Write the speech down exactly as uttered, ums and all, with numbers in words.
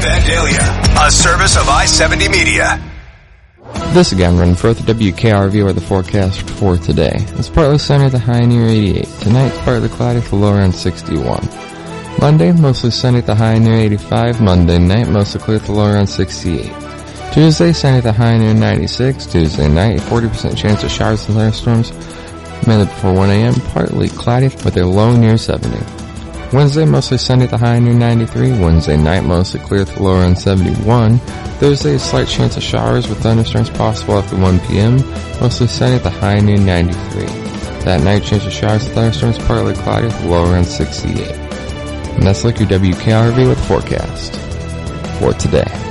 Vandalia, a service of I seventy Media. This again, running for the W K R V or the forecast for today. It's partly sunny at the high near eighty-eight. Tonight, it's partly cloudy at the low around sixty-one. Monday, mostly sunny at the high near eighty-five. Monday night, mostly clear at the low around sixty-eight. Tuesday, sunny at the high near ninety-six. Tuesday night, forty percent chance of showers and thunderstorms, mainly before one a.m. Partly cloudy with a low near seventy. Wednesday, mostly sunny at the high near ninety-three. Wednesday night, mostly clear at the low around seventy-one. Thursday, a slight chance of showers with thunderstorms possible after one p.m. Mostly sunny at the high near ninety-three. That night, chance of showers and thunderstorms partly cloudy at the low around sixty-eight. And that's like your W K R V with forecast for today.